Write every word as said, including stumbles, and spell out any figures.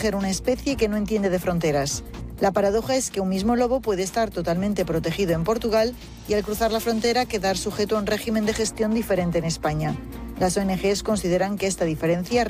proteger una especie que no entiende de fronteras. La paradoja es que un mismo lobo puede estar totalmente protegido en Portugal y al cruzar la frontera quedar sujeto a un régimen de gestión diferente en España. Las O N Ges consideran que esta diferencia